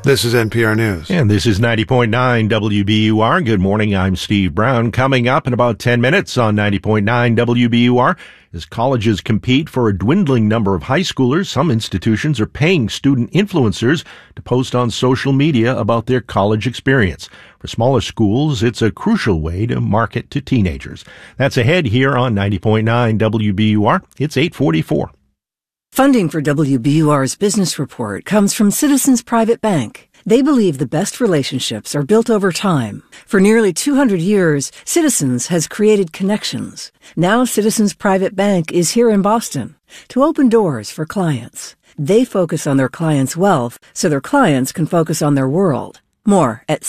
This is NPR News. And this is 90.9 WBUR. Good morning, I'm Steve Brown. Coming up in about 10 minutes on 90.9 WBUR, as colleges compete for a dwindling number of high schoolers, some institutions are paying student influencers to post on social media about their college experience. For smaller schools, it's a crucial way to market to teenagers. That's ahead here on 90.9 WBUR. It's 8:44. Funding for WBUR's Business Report comes from Citizens Private Bank. They believe the best relationships are built over time. For nearly 200 years, Citizens has created connections. Now Citizens Private Bank is here in Boston to open doors for clients. They focus on their clients' wealth so their clients can focus on their world. More at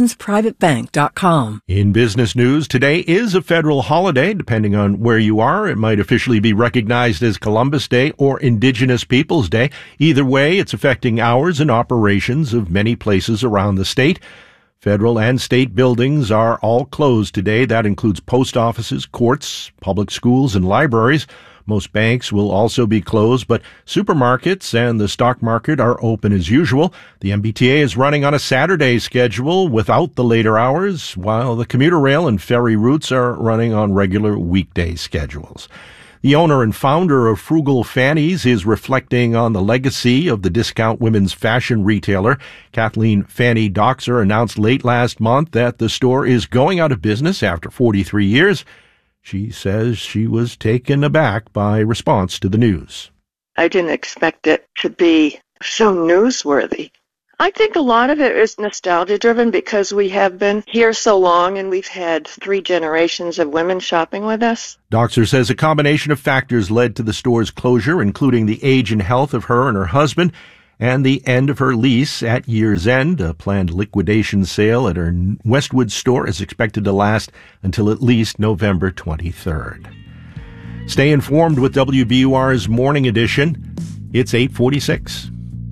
citizensprivatebank.com. In business news, today is a federal holiday. Depending on where you are, it might officially be recognized as Columbus Day or Indigenous Peoples Day. Either way, it's affecting hours and operations of many places around the state. Federal and state buildings are all closed today. That includes post offices, courts, public schools, and libraries. Most banks will also be closed, but supermarkets and the stock market are open as usual. The MBTA is running on a Saturday schedule without the later hours, while the commuter rail and ferry routes are running on regular weekday schedules. The owner and founder of Frugal Fannies is reflecting on the legacy of the discount women's fashion retailer. Kathleen Fanny Doxer announced late last month that the store is going out of business after 43 years. She says she was taken aback by response to the news. I didn't expect it to be so newsworthy. I think a lot of it is nostalgia-driven because we have been here so long and we've had 3 generations of women shopping with us. Doxer says a combination of factors led to the store's closure, including the age and health of her and her husband, and the end of her lease at year's end. A planned liquidation sale at her Westwood store is expected to last until at least November 23rd. Stay informed with WBUR's Morning Edition. It's 8:46.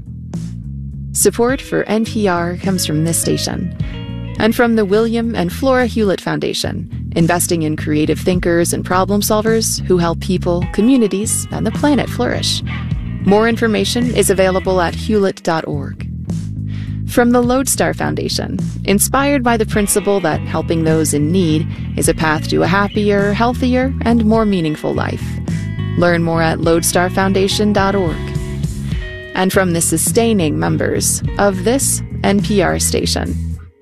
Support for NPR comes from this station and from the William and Flora Hewlett Foundation, investing in creative thinkers and problem solvers who help people, communities, and the planet flourish. More information is available at hewlett.org. From the Lodestar Foundation, inspired by the principle that helping those in need is a path to a happier, healthier, and more meaningful life. Learn more at lodestarfoundation.org. And from the sustaining members of this NPR station.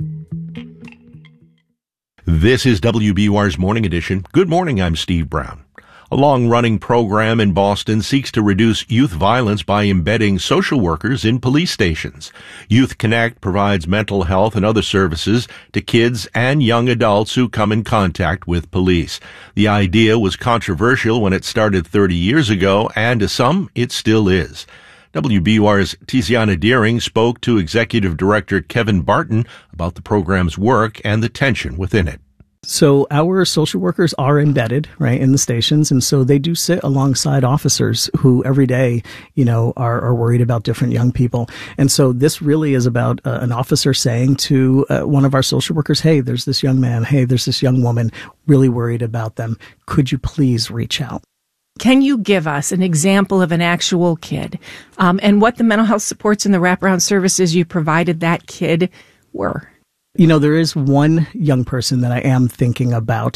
This is WBUR's Morning Edition. Good morning, I'm Steve Brown. A long-running program in Boston seeks to reduce youth violence by embedding social workers in police stations. Youth Connect provides mental health and other services to kids and young adults who come in contact with police. The idea was controversial when it started 30 years ago, and to some, it still is. WBUR's Tiziana Deering spoke to Executive Director Kevin Barton about the program's work and the tension within it. So our social workers are embedded, right, in the stations. And so they do sit alongside officers who every day, are worried about different young people. And so this really is about an officer saying to one of our social workers, hey, there's this young man. Hey, there's this young woman, really worried about them. Could you please reach out? Can you give us an example of an actual kid and what the mental health supports and the wraparound services you provided that kid were? There is one young person that I am thinking about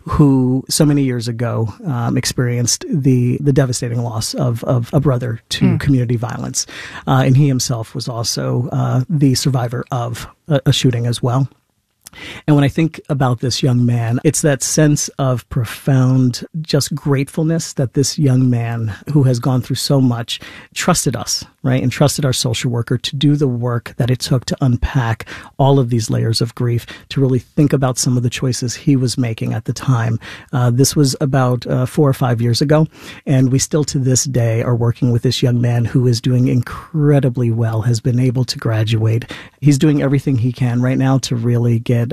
who so many years ago experienced the devastating loss of a brother to community violence. And he himself was also the survivor of a shooting as well. And when I think about this young man, it's that sense of profound just gratefulness that this young man who has gone through so much trusted us, right? And trusted our social worker to do the work that it took to unpack all of these layers of grief, to really think about some of the choices he was making at the time. This was about 4 or 5 years ago, and we still to this day are working with this young man who is doing incredibly well, has been able to graduate. He's doing everything he can right now to really get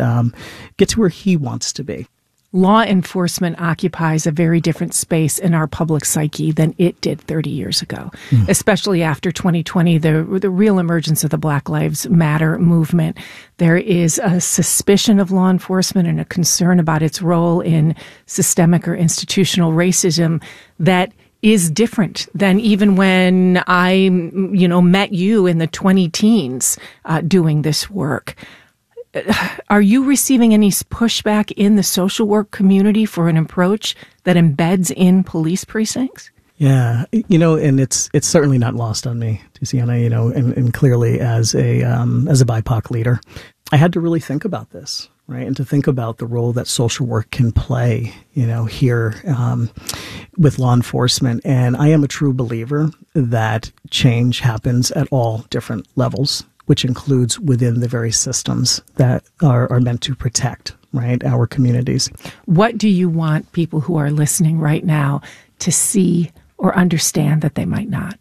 to where he wants to be. Law enforcement occupies a very different space in our public psyche than it did 30 years ago, especially after 2020, the real emergence of the Black Lives Matter movement. There is a suspicion of law enforcement and a concern about its role in systemic or institutional racism that is different than even when I, met you in the 20 teens doing this work. Are you receiving any pushback in the social work community for an approach that embeds in police precincts? Yeah, and it's certainly not lost on me, Tiziana, and clearly as a BIPOC leader, I had to really think about this, right? And to think about the role that social work can play, here with law enforcement. And I am a true believer that change happens at all different levels, which includes within the very systems that are meant to protect, right, our communities. What do you want people who are listening right now to see or understand that they might not?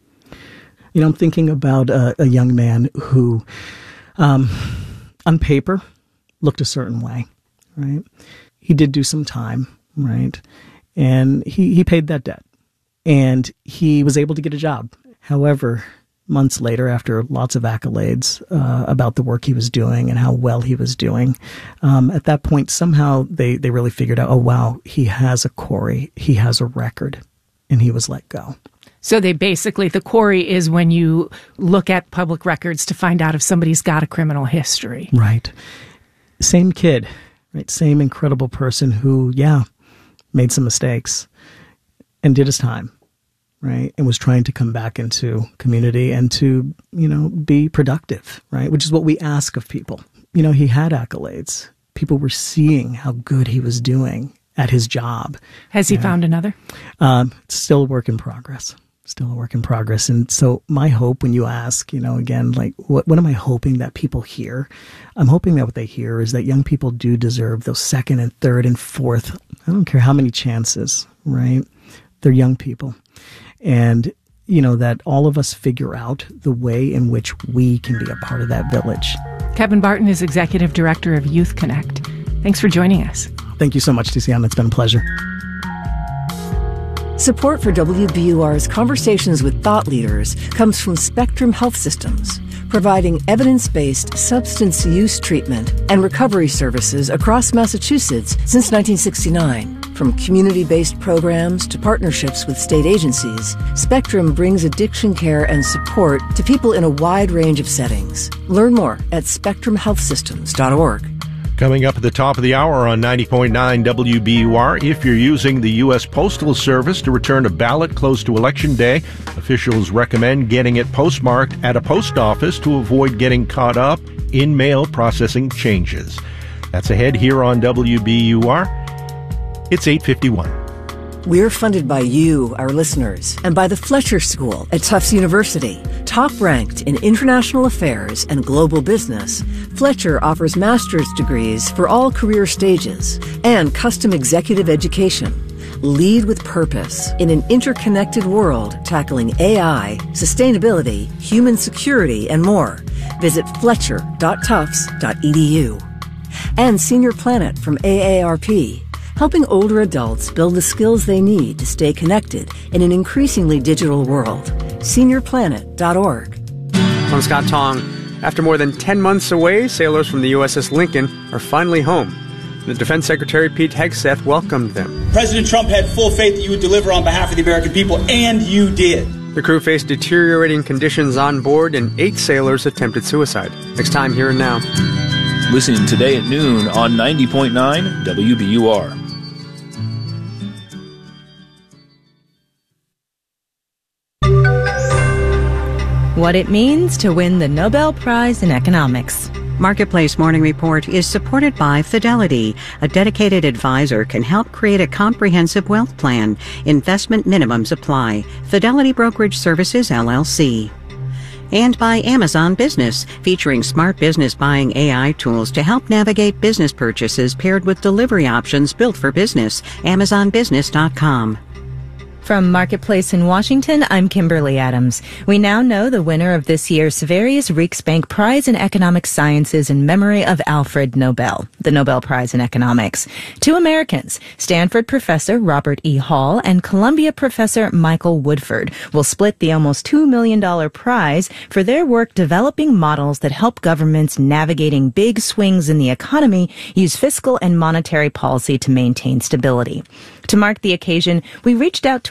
I'm thinking about a young man who, on paper, looked a certain way, right? He did do some time, right? And he paid that debt. And he was able to get a job. However, months later, after lots of accolades about the work he was doing and how well he was doing, at that point, somehow they really figured out, oh, wow, he has a Corey, he has a record, and he was let go. So the Corey is when you look at public records to find out if somebody's got a criminal history. Right. Same kid, right? Same incredible person who, made some mistakes and did his time, right? And was trying to come back into community and to, be productive, right? Which is what we ask of people. He had accolades. People were seeing how good he was doing at his job. Has he found another? It's still a work in progress. And so my hope when you ask, again, like, what am I hoping that people hear? I'm hoping that what they hear is that young people do deserve those second and third and fourth, I don't care how many chances, right? They're young people. And, that all of us figure out the way in which we can be a part of that village. Kevin Barton is Executive Director of Youth Connect. Thanks for joining us. Thank you so much, Tiziana. It's been a pleasure. Support for WBUR's Conversations with Thought Leaders comes from Spectrum Health Systems, providing evidence-based substance use treatment and recovery services across Massachusetts since 1969. From community-based programs to partnerships with state agencies, Spectrum brings addiction care and support to people in a wide range of settings. Learn more at spectrumhealthsystems.org. Coming up at the top of the hour on 90.9 WBUR, if you're using the U.S. Postal Service to return a ballot close to Election Day, officials recommend getting it postmarked at a post office to avoid getting caught up in mail processing changes. That's ahead here on WBUR. It's 8:51. We're funded by you, our listeners, and by the Fletcher School at Tufts University. Top-ranked in international affairs and global business, Fletcher offers master's degrees for all career stages and custom executive education. Lead with purpose in an interconnected world tackling AI, sustainability, human security, and more. Visit fletcher.tufts.edu. And Senior Planet from AARP, helping older adults build the skills they need to stay connected in an increasingly digital world. SeniorPlanet.org. I'm Scott Tong. After more than 10 months away, sailors from the USS Lincoln are finally home. The Defense Secretary Pete Hegseth welcomed them. President Trump had full faith that you would deliver on behalf of the American people, and you did. The crew faced deteriorating conditions on board, and 8 sailors attempted suicide. Next time, Here and Now. Listen today at noon on 90.9 WBUR. What it means to win the Nobel Prize in Economics. Marketplace Morning Report is supported by Fidelity. A dedicated advisor can help create a comprehensive wealth plan. Investment minimums apply. Fidelity Brokerage Services, LLC. And by Amazon Business, featuring smart business buying AI tools to help navigate business purchases paired with delivery options built for business. AmazonBusiness.com. From Marketplace in Washington, I'm Kimberly Adams. We now know the winner of this year's Various Rijksbank Prize in Economic Sciences in memory of Alfred Nobel, the Nobel Prize in Economics. 2 Americans, Stanford professor Robert E. Hall and Columbia professor Michael Woodford, will split the almost $2 million prize for their work developing models that help governments navigating big swings in the economy use fiscal and monetary policy to maintain stability. To mark the occasion, we reached out to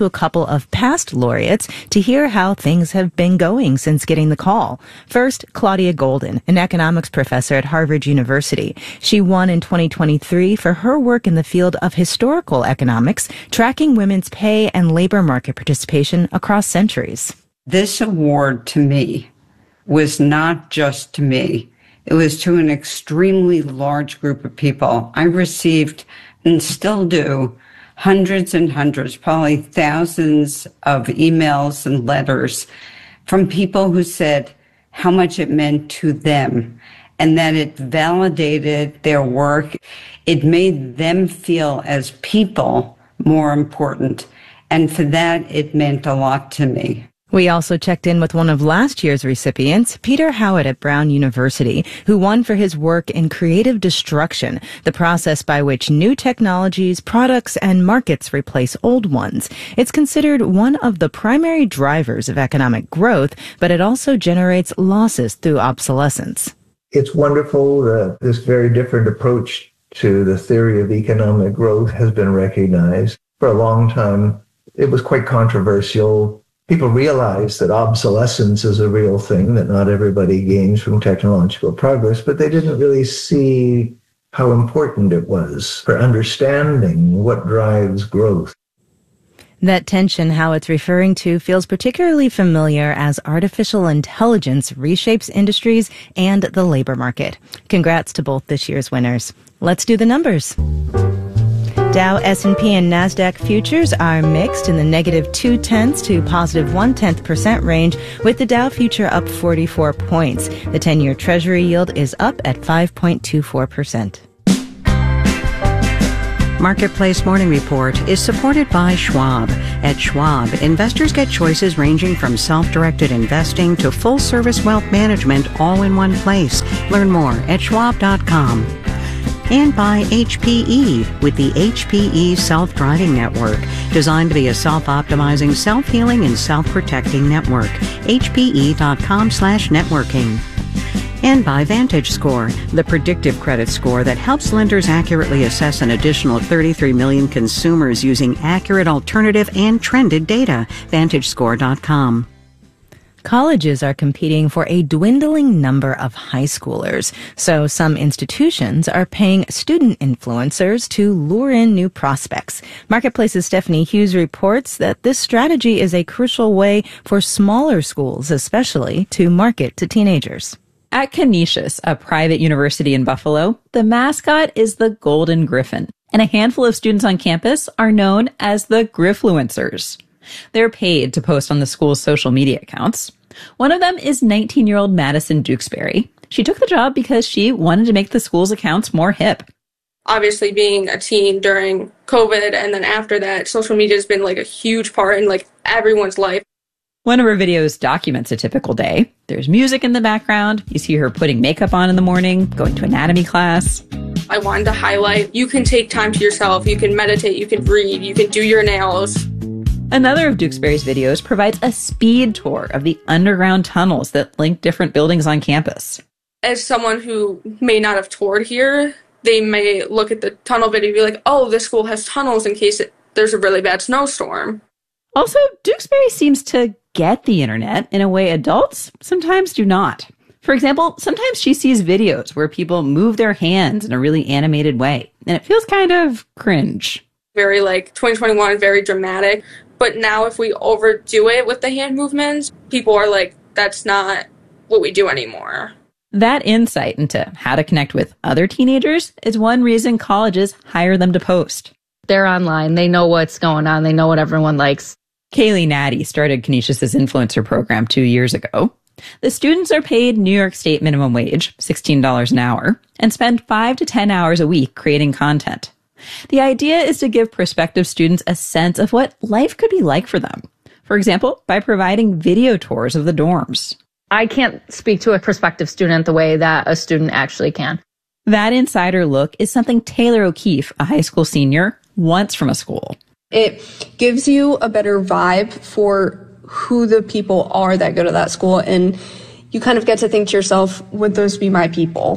to a couple of past laureates to hear how things have been going since getting the call. First, Claudia Golden, an economics professor at Harvard University. She won in 2023 for her work in the field of historical economics, tracking women's pay and labor market participation across centuries. This award to me was not just to me. It was to an extremely large group of people. I received, and still do, hundreds and hundreds, probably thousands of emails and letters from people who said how much it meant to them and that it validated their work. It made them feel as people more important. And for that, it meant a lot to me. We also checked in with one of last year's recipients, Peter Howitt at Brown University, who won for his work in creative destruction, the process by which new technologies, products, and markets replace old ones. It's considered one of the primary drivers of economic growth, but it also generates losses through obsolescence. It's wonderful that this very different approach to the theory of economic growth has been recognized. For a long time, it was quite controversial. People realize that obsolescence is a real thing, that not everybody gains from technological progress, but they didn't really see how important it was for understanding what drives growth. That tension Howitt's referring to feels particularly familiar as artificial intelligence reshapes industries and the labor market. Congrats to both this year's winners. Let's do the numbers. Dow, S&P, and NASDAQ futures are mixed in the negative 0.2 to positive 0.1% range, with the Dow future up 44 points. The 10-year Treasury yield is up at 5.24%. Marketplace Morning Report is supported by Schwab. At Schwab, investors get choices ranging from self-directed investing to full-service wealth management all in one place. Learn more at schwab.com. And by HPE with the HPE Self-Driving Network, designed to be a self-optimizing, self-healing, and self-protecting network. HPE.com/networking. And by VantageScore, the predictive credit score that helps lenders accurately assess an additional 33 million consumers using accurate alternative and trended data. VantageScore.com. Colleges are competing for a dwindling number of high schoolers, so some institutions are paying student influencers to lure in new prospects. Marketplace's Stephanie Hughes reports that this strategy is a crucial way for smaller schools, especially, to market to teenagers. At Canisius, a private university in Buffalo, the mascot is the Golden Griffin, and a handful of students on campus are known as the Griffluencers. They're paid to post on the school's social media accounts. One of them is 19-year-old Madison Dukesbury. She took the job because she wanted to make the school's accounts more hip. Obviously, being a teen during COVID and then after that, social media has been like a huge part in like everyone's life. One of her videos documents a typical day. There's music in the background. You see her putting makeup on in the morning, going to anatomy class. I wanted to highlight, you can take time to yourself, you can meditate, you can read, you can do your nails. Another of Dukesbury's videos provides a speed tour of the underground tunnels that link different buildings on campus. As someone who may not have toured here, they may look at the tunnel video and be like, oh, this school has tunnels in case there's a really bad snowstorm. Also, Dukesbury seems to get the internet in a way adults sometimes do not. For example, sometimes she sees videos where people move their hands in a really animated way, and it feels kind of cringe. Very like 2021, very dramatic. But now if we overdo it with the hand movements, people are like, that's not what we do anymore. That insight into how to connect with other teenagers is one reason colleges hire them to post. They're online. They know what's going on. They know what everyone likes. Kaylee Natty started Canisius's influencer program 2 years ago. The students are paid New York State minimum wage, $16 an hour, and spend 5 to 10 hours a week creating content. The idea is to give prospective students a sense of what life could be like for them. For example, by providing video tours of the dorms. I can't speak to a prospective student the way that a student actually can. That insider look is something Taylor O'Keefe, a high school senior, wants from a school. It gives you a better vibe for who the people are that go to that school, and you kind of get to think to yourself, would those be my people?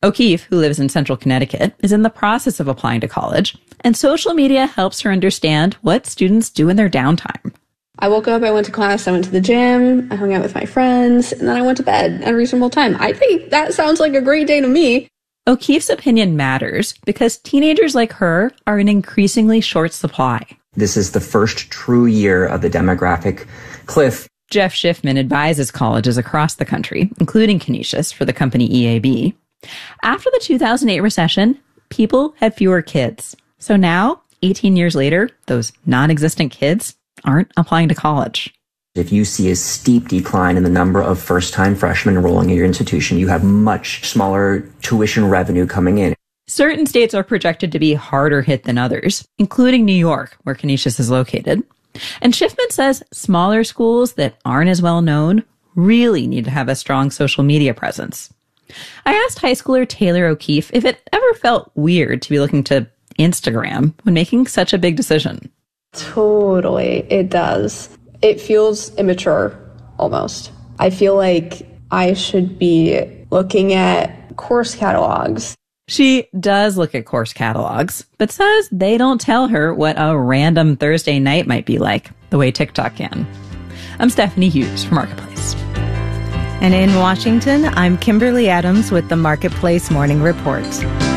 O'Keefe, who lives in central Connecticut, is in the process of applying to college, and social media helps her understand what students do in their downtime. I woke up, I went to class, I went to the gym, I hung out with my friends, and then I went to bed at a reasonable time. I think that sounds like a great day to me. O'Keefe's opinion matters because teenagers like her are in increasingly short supply. This is the first true year of the demographic cliff. Jeff Schiffman advises colleges across the country, including Canisius, for the company EAB. After the 2008 recession, people had fewer kids. So now, 18 years later, those non-existent kids aren't applying to college. If you see a steep decline in the number of first-time freshmen enrolling at your institution, you have much smaller tuition revenue coming in. Certain states are projected to be harder hit than others, including New York, where Canisius is located. And Schiffman says smaller schools that aren't as well known really need to have a strong social media presence. I asked high schooler Taylor O'Keefe if it ever felt weird to be looking to Instagram when making such a big decision. Totally, it does. It feels immature, almost. I feel like I should be looking at course catalogs. She does look at course catalogs, but says they don't tell her what a random Thursday night might be like, the way TikTok can. I'm Stephanie Hughes for Marketplace. And in Washington, I'm Kimberly Adams with the Marketplace Morning Report.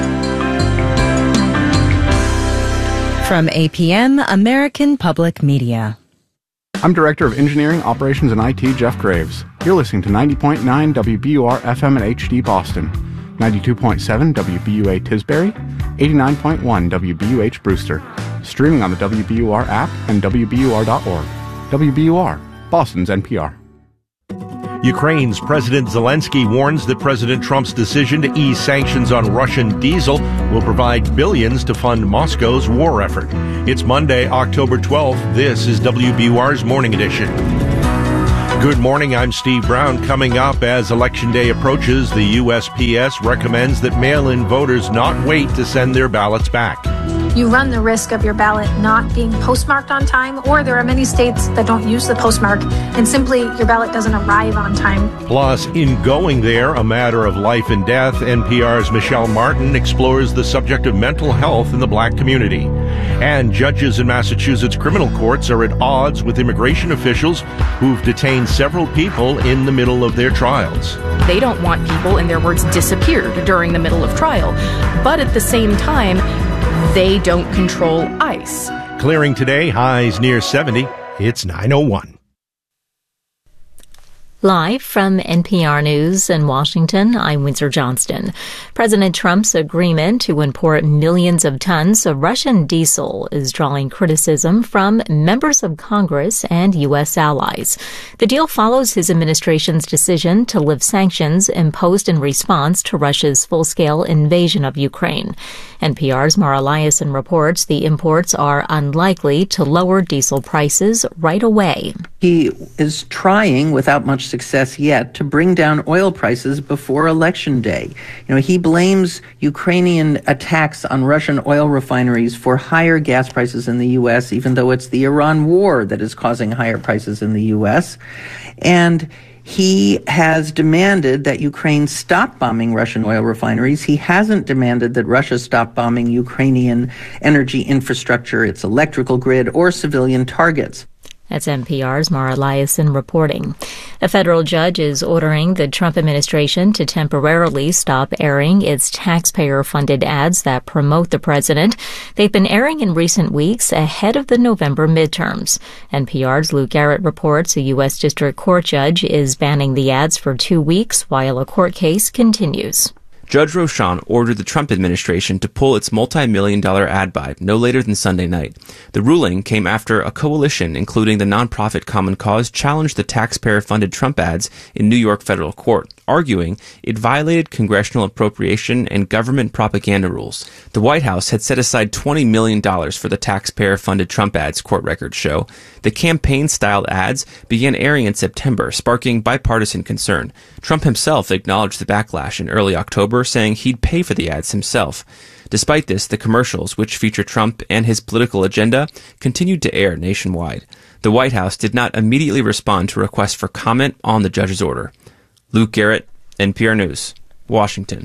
From APM, American Public Media. I'm Director of Engineering, Operations, and IT, Jeff Graves. You're listening to 90.9 WBUR FM and HD Boston, 92.7 WBUA Tisbury, 89.1 WBUH Brewster, streaming on the WBUR app and WBUR.org. WBUR, Boston's NPR. Ukraine's President Zelensky warns that President Trump's decision to ease sanctions on Russian diesel will provide billions to fund Moscow's war effort. It's Monday, October 12th. This is WBUR's Morning Edition. Good morning, I'm Steve Brown. Coming up as Election Day approaches, the USPS recommends that mail-in voters not wait to send their ballots back. You run the risk of your ballot not being postmarked on time, or there are many states that don't use the postmark, and simply your ballot doesn't arrive on time. Plus, in Going There, a matter of life and death, NPR's Michelle Martin explores the subject of mental health in the black community. And judges in Massachusetts criminal courts are at odds with immigration officials who've detained several people in the middle of their trials. They don't want people, in their words, disappeared during the middle of trial. But at the same time, they don't control ICE. Clearing today, highs near 70. It's 9:01. Live from NPR News in Washington, I'm Windsor Johnston. President Trump's agreement to import millions of tons of Russian diesel is drawing criticism from members of Congress and U.S. allies. The deal follows his administration's decision to lift sanctions imposed in response to Russia's full-scale invasion of Ukraine. NPR's Mara Liasson reports the imports are unlikely to lower diesel prices right away. He is trying, without much success yet, to bring down oil prices before Election Day. He blames Ukrainian attacks on Russian oil refineries for higher gas prices in the U.S., even though it's the Iran war that is causing higher prices in the U.S. And he has demanded that Ukraine stop bombing Russian oil refineries. He hasn't demanded that Russia stop bombing Ukrainian energy infrastructure, its electrical grid, or civilian targets. That's NPR's Mara Liasson reporting. A federal judge is ordering the Trump administration to temporarily stop airing its taxpayer-funded ads that promote the president. They've been airing in recent weeks ahead of the November midterms. NPR's Lou Garrett reports a U.S. District Court judge is banning the ads for 2 weeks while a court case continues. Judge Rochon ordered the Trump administration to pull its multi-million-dollar ad buy no later than Sunday night. The ruling came after a coalition, including the nonprofit Common Cause, challenged the taxpayer-funded Trump ads in New York federal court, arguing it violated congressional appropriation and government propaganda rules. The White House had set aside $20 million for the taxpayer-funded Trump ads, court records show. The campaign-styled ads began airing in September, sparking bipartisan concern. Trump himself acknowledged the backlash in early October, saying he'd pay for the ads himself. Despite this, the commercials, which feature Trump and his political agenda, continued to air nationwide. The White House did not immediately respond to requests for comment on the judge's order. Luke Garrett, NPR News, Washington.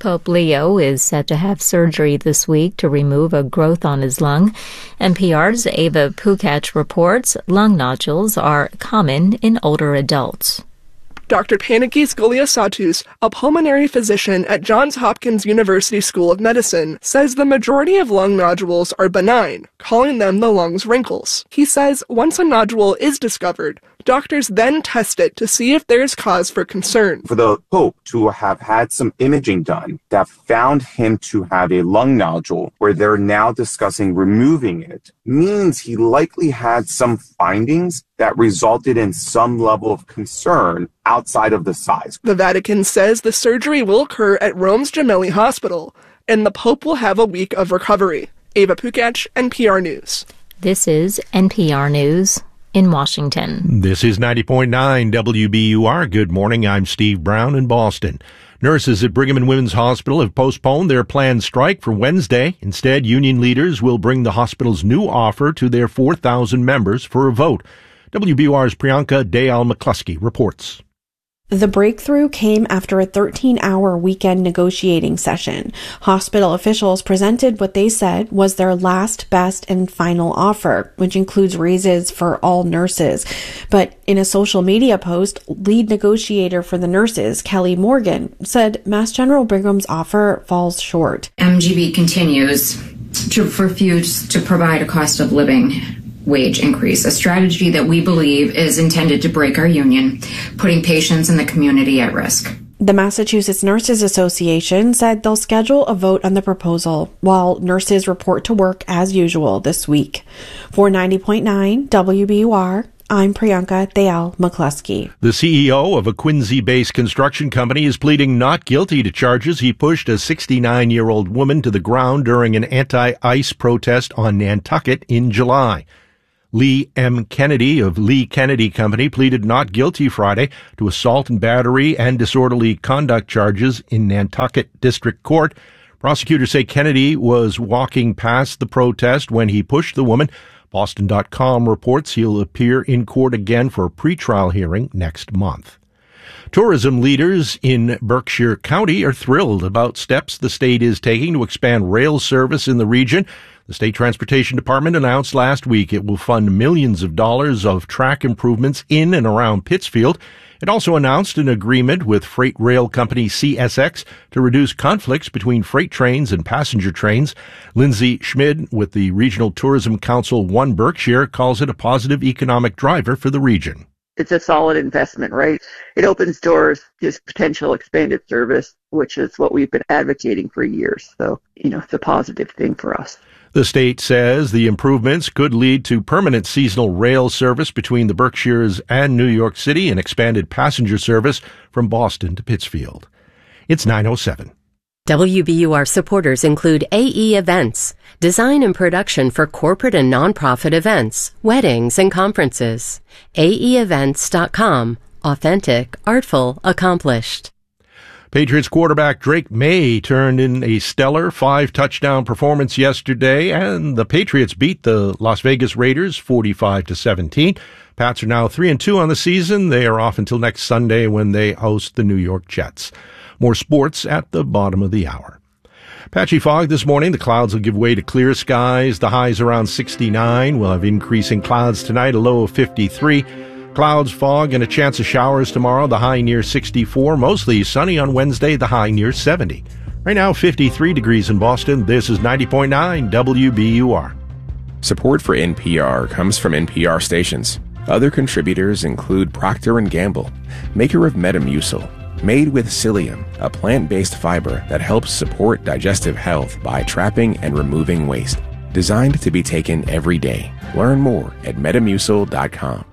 Pope Leo is set to have surgery this week to remove a growth on his lung. NPR's Ava Pukach reports lung nodules are common in older adults. Dr. Panagis Goliasatus, a pulmonary physician at Johns Hopkins University School of Medicine, says the majority of lung nodules are benign, calling them the lung's wrinkles. He says once a nodule is discovered, doctors then test it to see if there is cause for concern. For the Pope to have had some imaging done that found him to have a lung nodule where they're now discussing removing it means he likely had some findings that resulted in some level of concern outside of the size. The Vatican says the surgery will occur at Rome's Gemelli Hospital, and the Pope will have a week of recovery. Ava Pukach, NPR News. This is NPR News in Washington. This is 90.9 WBUR. Good morning. I'm Steve Brown in Boston. Nurses at Brigham and Women's Hospital have postponed their planned strike for Wednesday. Instead, union leaders will bring the hospital's new offer to their 4,000 members for a vote. WBUR's Priyanka Dayal-McCluskey reports. The breakthrough came after a 13-hour weekend negotiating session. Hospital officials presented what they said was their last, best, and final offer, which includes raises for all nurses. But in a social media post, lead negotiator for the nurses, Kelly Morgan, said Mass General Brigham's offer falls short. MGB continues to refuse to provide a cost of living wage increase, a strategy that we believe is intended to break our union, putting patients and the community at risk. The Massachusetts Nurses Association said they'll schedule a vote on the proposal while nurses report to work as usual this week. For 90.9 WBUR, I'm Priyanka Dayal-McCluskey. The CEO of a Quincy-based construction company is pleading not guilty to charges he pushed a 69-year-old woman to the ground during an anti-ICE protest on Nantucket in July. Lee M. Kennedy of Lee Kennedy Company pleaded not guilty Friday to assault and battery and disorderly conduct charges in Nantucket District Court. Prosecutors say Kennedy was walking past the protest when he pushed the woman. Boston.com reports he'll appear in court again for a pretrial hearing next month. Tourism leaders in Berkshire County are thrilled about steps the state is taking to expand rail service in the region. The State Transportation Department announced last week it will fund millions of dollars of track improvements in and around Pittsfield. It also announced an agreement with freight rail company CSX to reduce conflicts between freight trains and passenger trains. Lindsay Schmid with the Regional Tourism Council One Berkshire calls it a positive economic driver for the region. It's a solid investment, right? It opens doors to potential expanded service, which is what we've been advocating for years. So, it's a positive thing for us. The state says the improvements could lead to permanent seasonal rail service between the Berkshires and New York City and expanded passenger service from Boston to Pittsfield. It's 9:07. WBUR supporters include AE Events, design and production for corporate and nonprofit events, weddings, and conferences. AEevents.com. Authentic, artful, accomplished. Patriots quarterback Drake May turned in a stellar 5-touchdown performance yesterday, and the Patriots beat the Las Vegas Raiders 45-17. Pats are now 3-2 on the season. They are off until next Sunday when they host the New York Jets. More sports at the bottom of the hour. Patchy fog this morning. The clouds will give way to clear skies. The highs around 69. We'll have increasing clouds tonight, a low of 53. Clouds, fog, and a chance of showers tomorrow, the high near 64. Mostly sunny on Wednesday, the high near 70. Right now, 53 degrees in Boston. This is 90.9 WBUR. Support for NPR comes from NPR stations. Other contributors include Procter & Gamble, maker of Metamucil, made with psyllium, a plant-based fiber that helps support digestive health by trapping and removing waste. Designed to be taken every day. Learn more at Metamucil.com.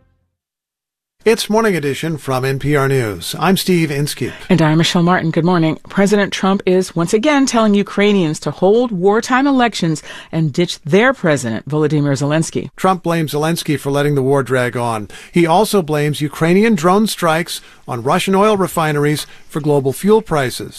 It's Morning Edition from NPR News. I'm Steve Inskeep. And I'm Michelle Martin. Good morning. President Trump is once again telling Ukrainians to hold wartime elections and ditch their president, Volodymyr Zelensky. Trump blames Zelensky for letting the war drag on. He also blames Ukrainian drone strikes on Russian oil refineries for global fuel prices.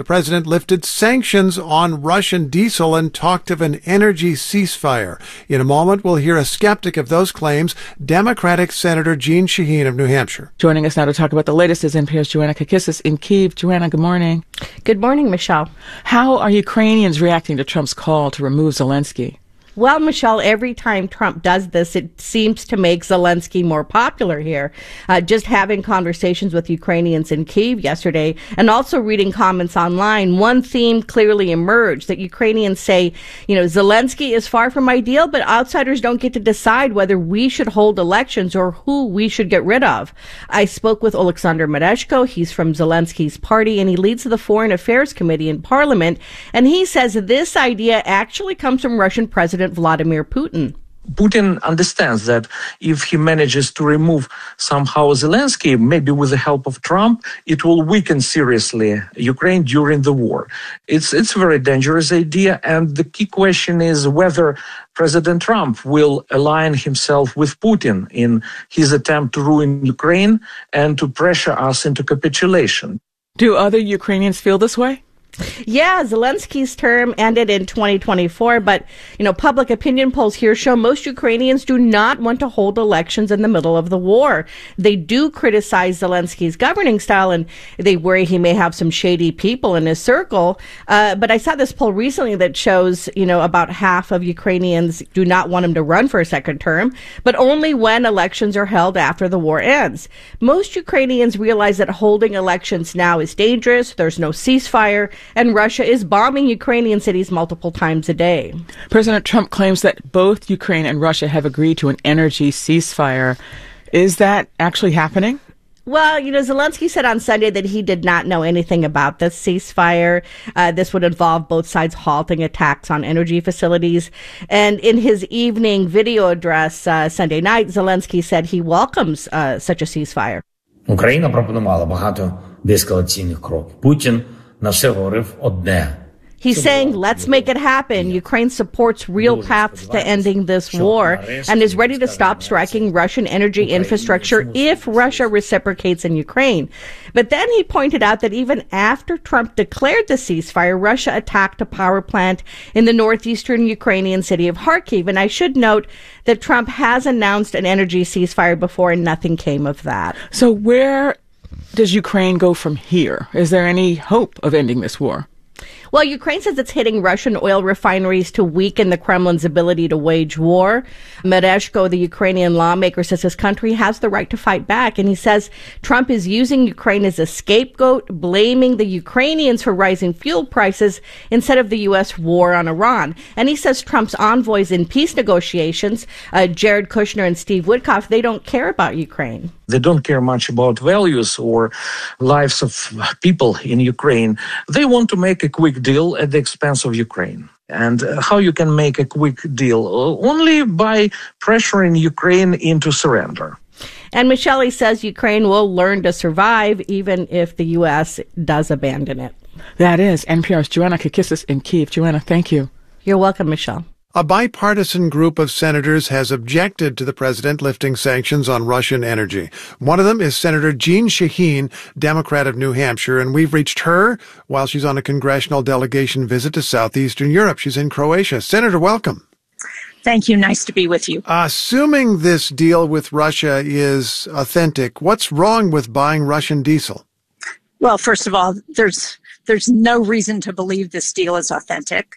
The president lifted sanctions on Russian diesel and talked of an energy ceasefire. In a moment, we'll hear a skeptic of those claims, Democratic Senator Jeanne Shaheen of New Hampshire. Joining us now to talk about the latest is NPR's Joanna Kakissis in Kyiv. Joanna, good morning. Good morning, Michelle. How are Ukrainians reacting to Trump's call to remove Zelensky? Well, Michelle, every time Trump does this, it seems to make Zelensky more popular here. Just having conversations with Ukrainians in Kyiv yesterday and also reading comments online, one theme clearly emerged that Ukrainians say, Zelensky is far from ideal, but outsiders don't get to decide whether we should hold elections or who we should get rid of. I spoke with Oleksandr Mereshko. He's from Zelensky's party, and he leads the Foreign Affairs Committee in Parliament. And he says this idea actually comes from Russian President Vladimir Putin. Putin understands that if he manages to remove somehow Zelensky, maybe with the help of Trump, it will weaken seriously Ukraine during the war. It's a very dangerous idea, and the key question is whether President Trump will align himself with Putin in his attempt to ruin Ukraine and to pressure us into capitulation. Do other Ukrainians feel this way? Yeah, Zelensky's term ended in 2024, but, public opinion polls here show most Ukrainians do not want to hold elections in the middle of the war. They do criticize Zelensky's governing style, and they worry he may have some shady people in his circle. But I saw this poll recently that shows, about half of Ukrainians do not want him to run for a second term, but only when elections are held after the war ends. Most Ukrainians realize that holding elections now is dangerous. There's no ceasefire. And Russia is bombing Ukrainian cities multiple times a day. President Trump claims that both Ukraine and Russia have agreed to an energy ceasefire. Is that actually happening? Well, Zelensky said on Sunday that he did not know anything about this ceasefire. This would involve both sides halting attacks on energy facilities. And in his evening video address Sunday night, Zelensky said he welcomes such a ceasefire. Україна пропонувала багато деескалаційних кроків. Путін на все говорив одне. He's saying, let's make it happen. Ukraine supports real paths to ending this war and is ready to stop striking Russian energy infrastructure if Russia reciprocates in Ukraine. But then he pointed out that even after Trump declared the ceasefire, Russia attacked a power plant in the northeastern Ukrainian city of Kharkiv. And I should note that Trump has announced an energy ceasefire before and nothing came of that. So where does Ukraine go from here? Is there any hope of ending this war? Well, Ukraine says it's hitting Russian oil refineries to weaken the Kremlin's ability to wage war. Mereshko, the Ukrainian lawmaker, says his country has the right to fight back. And he says Trump is using Ukraine as a scapegoat, blaming the Ukrainians for rising fuel prices instead of the U.S. war on Iran. And he says Trump's envoys in peace negotiations, Jared Kushner and Steve Witkoff, they don't care about Ukraine. They don't care much about values or lives of people in Ukraine. They want to make a quick deal at the expense of Ukraine. And how you can make a quick deal? Only by pressuring Ukraine into surrender. And Michelle says Ukraine will learn to survive even if the U.S. does abandon it. That is NPR's Joanna Kakissis in Kyiv. Joanna, thank you. You're welcome, Michelle. A bipartisan group of senators has objected to the president lifting sanctions on Russian energy. One of them is Senator Jeanne Shaheen, Democrat of New Hampshire, and we've reached her while she's on a congressional delegation visit to southeastern Europe. She's in Croatia. Senator, welcome. Thank you. Nice to be with you. Assuming this deal with Russia is authentic, what's wrong with buying Russian diesel? Well, first of all, there's no reason to believe this deal is authentic.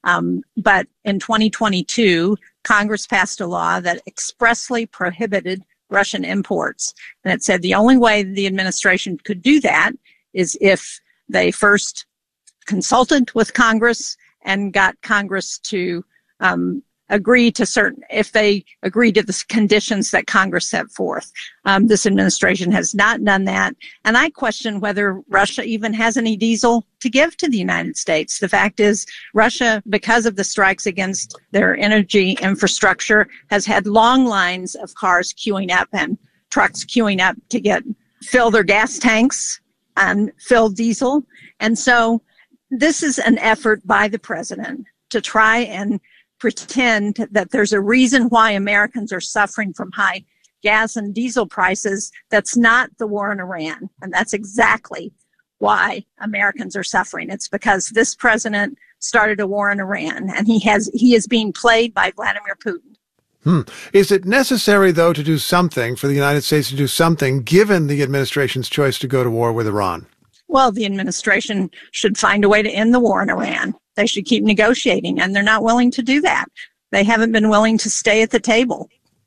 But in 2022, Congress passed a law that expressly prohibited Russian imports. And it said the only way the administration could do that is if they first consulted with Congress and got Congress to agree to if they agree to the conditions that Congress set forth. This administration has not done that. And I question whether Russia even has any diesel to give to the United States. The fact is, Russia, because of the strikes against their energy infrastructure, has had long lines of cars queuing up and trucks queuing up to fill their gas tanks and fill diesel. And so this is an effort by the president to try and pretend that there's a reason why Americans are suffering from high gas and diesel prices. That's not the war in Iran. And that's exactly why Americans are suffering. It's because this president started a war in Iran, and he is being played by Vladimir Putin. Is it necessary, though, to do something, for the United States to do something, given the administration's choice to go to war with Iran? Well, the administration should find a way to end the war in Iran. They should keep negotiating, and they're not willing to do that. They haven't been willing to stay at the table.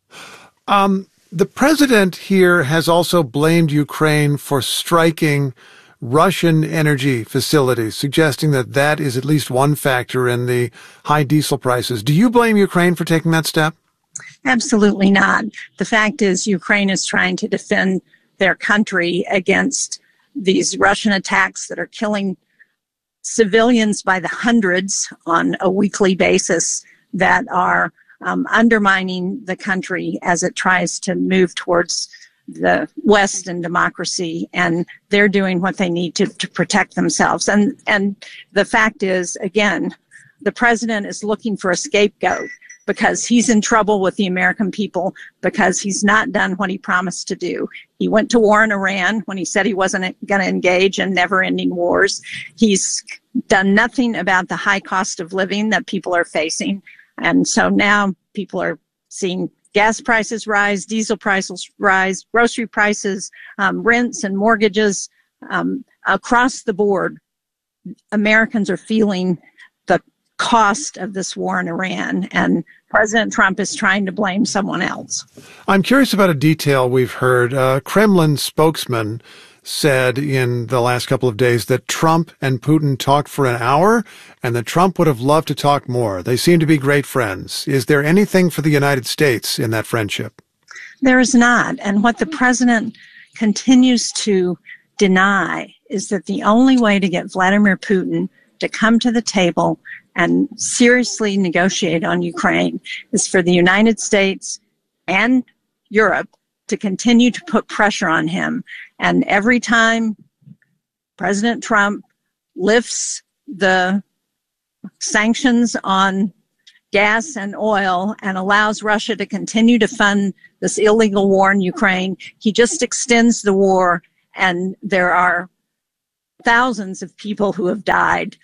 The president here has also blamed Ukraine for striking Russian energy facilities, suggesting that that is at least one factor in the high diesel prices. Do you blame Ukraine for taking that step? Absolutely not. The fact is, Ukraine is trying to defend their country against these Russian attacks that are killing civilians by the hundreds on a weekly basis, that are undermining the country as it tries to move towards the West and democracy, and they're doing what they need to protect themselves. And the fact is, again, the president is looking for a scapegoat because he's in trouble with the American people because he's not done what he promised to do. He went to war in Iran when he said he wasn't going to engage in never-ending wars. He's done nothing about the high cost of living that people are facing. And so now people are seeing gas prices rise, diesel prices rise, grocery prices, rents and mortgages across the board. Americans are feeling the cost of this war in Iran, and President Trump is trying to blame someone else. I'm curious about a detail we've heard. Kremlin spokesman said in the last couple of days that Trump and Putin talked for an hour and that Trump would have loved to talk more. They seem to be great friends. Is there anything for the United States in that friendship? There is not. And what the president continues to deny is that the only way to get Vladimir Putin to come to the table and seriously negotiate on Ukraine is for the United States and Europe to continue to put pressure on him. And every time President Trump lifts the sanctions on gas and oil and allows Russia to continue to fund this illegal war in Ukraine, he just extends the war, and there are thousands of people who have died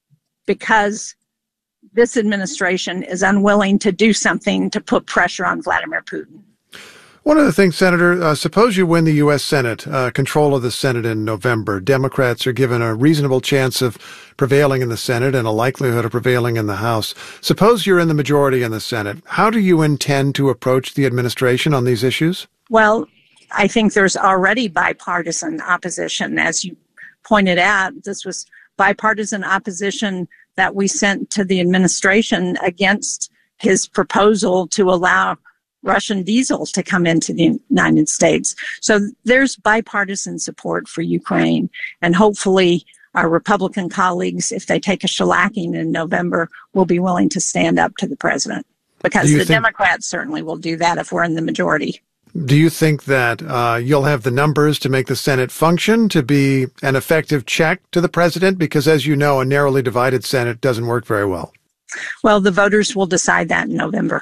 because this administration is unwilling to do something to put pressure on Vladimir Putin. One of the things, Senator, suppose you win the U.S. Senate, control of the Senate in November. Democrats are given a reasonable chance of prevailing in the Senate and a likelihood of prevailing in the House. Suppose you're in the majority in the Senate. How do you intend to approach the administration on these issues? Well, I think there's already bipartisan opposition. As you pointed out, this was bipartisan opposition that we sent to the administration against his proposal to allow Russian diesel to come into the United States. So there's bipartisan support for Ukraine, and hopefully our Republican colleagues, if they take a shellacking in November, will be willing to stand up to the president, because the Democrats certainly will do that if we're in the majority. Do you think that you'll have the numbers to make the Senate function, to be an effective check to the president? Because, as you know, a narrowly divided Senate doesn't work very well. Well, the voters will decide that in November.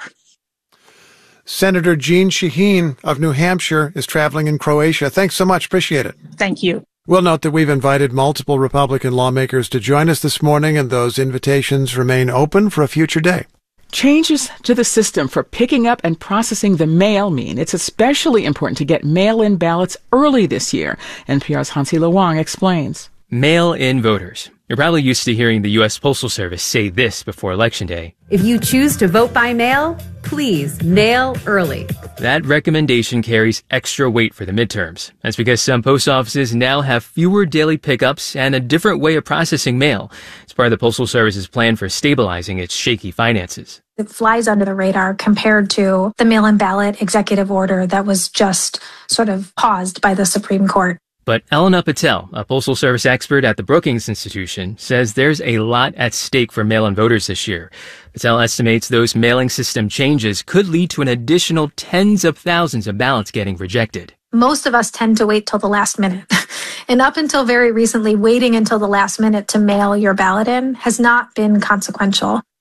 Senator Jeanne Shaheen of New Hampshire is traveling in Croatia. Thanks so much. Appreciate it. Thank you. We'll note that we've invited multiple Republican lawmakers to join us this morning, and those invitations remain open for a future day. Changes to the system for picking up and processing the mail mean it's especially important to get mail-in ballots early this year. NPR's Hansi Lo Wang explains. Mail-in voters. You're probably used to hearing the U.S. Postal Service say this before Election Day. If you choose to vote by mail, please mail early. That recommendation carries extra weight for the midterms. That's because some post offices now have fewer daily pickups and a different way of processing mail. It's part of the Postal Service's plan for stabilizing its shaky finances. It flies under the radar compared to the mail-in ballot executive order that was just sort of paused by the Supreme Court. But Elena Patel, a Postal Service expert at the Brookings Institution, says there's a lot at stake for mail-in voters this year. Patel estimates those mailing system changes could lead to an additional tens of thousands of ballots getting rejected. Most of us tend to wait till the last minute. And up until very recently, waiting until the last minute to mail your ballot in has not been consequential.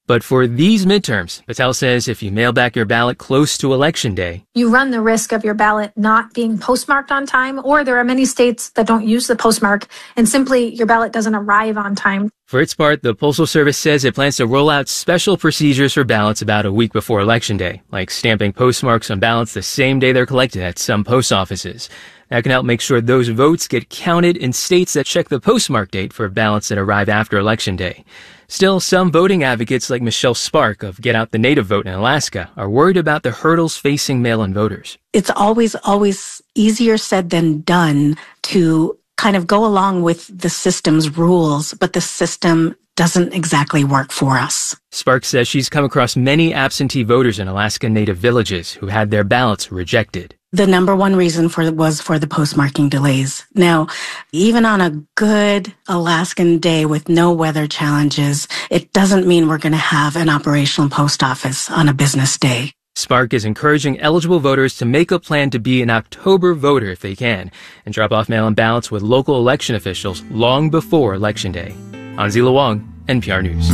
But for these midterms, Patel says if you mail back your ballot close to Election Day, you run the risk of your ballot not being postmarked on time, or there are many states that don't use the postmark and simply your ballot doesn't arrive on time. For its part, the Postal Service says it plans to roll out special procedures for ballots about a week before Election Day, like stamping postmarks on ballots the same day they're collected at some post offices. That can help make sure those votes get counted in states that check the postmark date for ballots that arrive after Election Day. Still, some voting advocates like Michelle Spark of Get Out the Native Vote in Alaska are worried about the hurdles facing mail-in voters. It's always easier said than done to kind of go along with the system's rules, but the system doesn't exactly work for us. Spark says she's come across many absentee voters in Alaska Native villages who had their ballots rejected. The number one reason was for the postmarking delays. Now, even on a good Alaskan day with no weather challenges, it doesn't mean we're going to have an operational post office on a business day. Spark is encouraging eligible voters to make a plan to be an October voter if they can, and drop off mail-in ballots with local election officials long before Election Day. Hansi Luang, NPR News.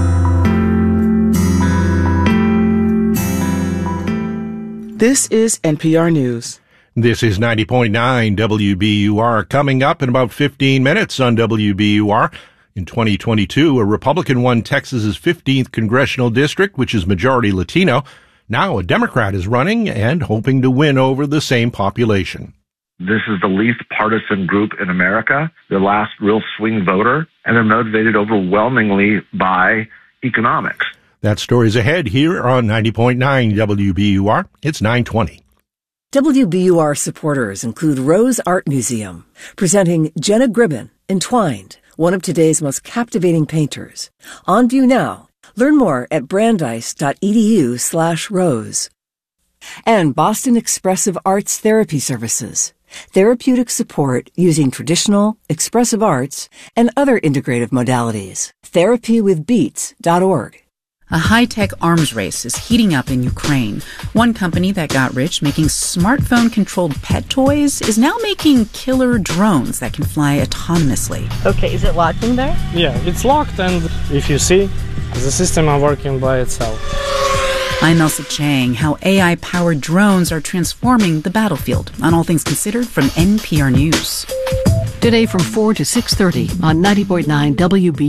This is NPR News. This is 90.9 WBUR. Coming up in about 15 minutes on WBUR. In 2022, a Republican won Texas's 15th congressional district, which is majority Latino. Now a Democrat is running and hoping to win over the same population. This is the least partisan group in America, the last real swing voter, and they're motivated overwhelmingly by economics. That story's ahead here on 90.9 WBUR. It's 9:20. WBUR supporters include Rose Art Museum, presenting Jenna Gribben, Entwined, one of today's most captivating painters. On view now. Learn more at brandeis.edu/rose. And Boston Expressive Arts Therapy Services, therapeutic support using traditional, expressive arts, and other integrative modalities. Therapywithbeats.org. A high-tech arms race is heating up in Ukraine. One company that got rich making smartphone-controlled pet toys is now making killer drones that can fly autonomously. Okay, is it locked in there? Yeah, it's locked, and if you see, the system is working by itself. I'm Elsa Chang. How AI-powered drones are transforming the battlefield. On All Things Considered from NPR News. Today from 4 to 6:30 on 90.9 WB.